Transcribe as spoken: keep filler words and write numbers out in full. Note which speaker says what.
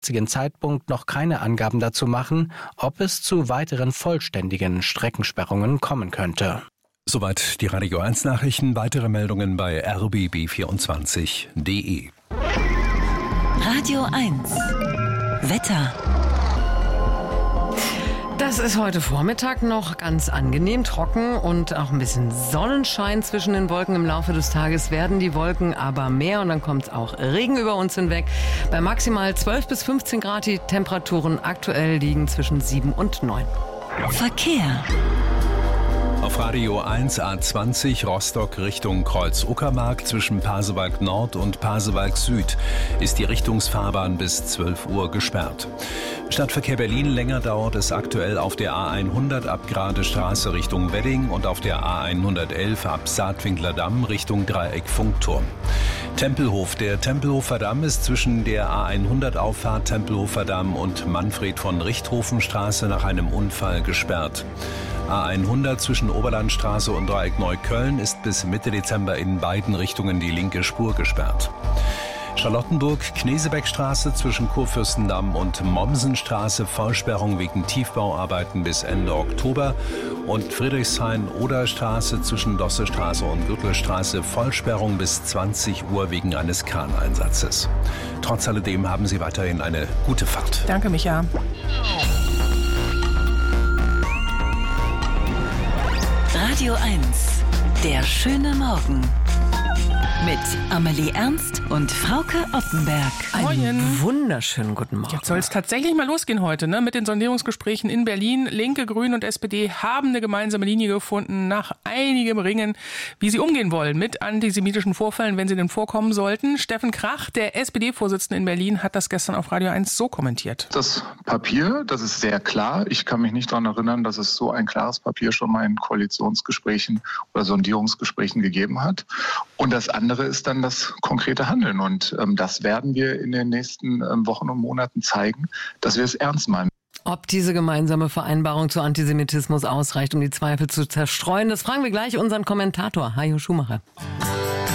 Speaker 1: jetzigen Zeitpunkt noch keine Angaben dazu machen, ob es zu weiteren vollständigen Streckensperrungen kommen könnte.
Speaker 2: Soweit die Radio eins Nachrichten. Weitere Meldungen bei r b b vierundzwanzig punkt d e.
Speaker 3: Radio eins Wetter.
Speaker 4: Das ist heute Vormittag noch ganz angenehm trocken und auch ein bisschen Sonnenschein zwischen den Wolken. Im Laufe des Tages werden die Wolken aber mehr und dann kommt auch Regen über uns hinweg. Bei maximal zwölf bis fünfzehn Grad, die Temperaturen aktuell liegen zwischen sieben und neun.
Speaker 3: Verkehr.
Speaker 2: Auf Radio eins A zwanzig Rostock Richtung Kreuz-Uckermark zwischen Pasewalk Nord und Pasewalk Süd ist die Richtungsfahrbahn bis zwölf Uhr gesperrt. Stadtverkehr Berlin länger dauert es aktuell auf der A hundert ab Grade Straße Richtung Wedding und auf der A hundertelf ab Saatwinkler Damm Richtung Dreieck Funkturm. Tempelhof. Der Tempelhofer Damm ist zwischen der A hundert Auffahrt Tempelhofer Damm und Manfred von Richthofenstraße nach einem Unfall gesperrt. A hundert zwischen Oberlandstraße und Dreieck Neukölln ist bis Mitte Dezember in beiden Richtungen die linke Spur gesperrt. Charlottenburg-Knesebeckstraße zwischen Kurfürstendamm und Mommsenstraße Vollsperrung wegen Tiefbauarbeiten bis Ende Oktober und Friedrichshain-Oder-Straße zwischen Dossestraße und Gürtelstraße Vollsperrung bis zwanzig Uhr wegen eines Kraneinsatzes. Trotz alledem haben Sie weiterhin eine gute Fahrt.
Speaker 5: Danke, Micha.
Speaker 3: Radio eins, der schöne Morgen. Mit Amelie Ernst und Frauke Oppenberg.
Speaker 4: Einen wunderschönen guten Morgen.
Speaker 5: Jetzt soll es tatsächlich mal losgehen heute, ne? Mit den Sondierungsgesprächen in Berlin. Linke, Grüne und S P D haben eine gemeinsame Linie gefunden nach einigem Ringen, wie sie umgehen wollen mit antisemitischen Vorfällen, wenn sie denn vorkommen sollten. Steffen Krach, der S P D-Vorsitzende in Berlin, hat das gestern auf Radio eins so kommentiert.
Speaker 6: Das Papier, das ist sehr klar. Ich kann mich nicht daran erinnern, dass es so ein klares Papier schon mal in Koalitionsgesprächen oder Sondierungsgesprächen gegeben hat. Und das andere ist dann das konkrete Handeln. Und ähm, das werden wir in den nächsten ähm, Wochen und Monaten zeigen, dass wir es ernst meinen.
Speaker 4: Ob diese gemeinsame Vereinbarung zu Antisemitismus ausreicht, um die Zweifel zu zerstreuen, das fragen wir gleich unseren Kommentator Hajo Schumacher.